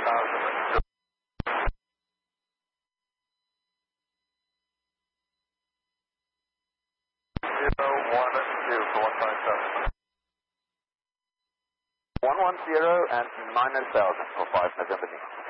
1000. 112 for 157. 110 and -1000 for 5 November.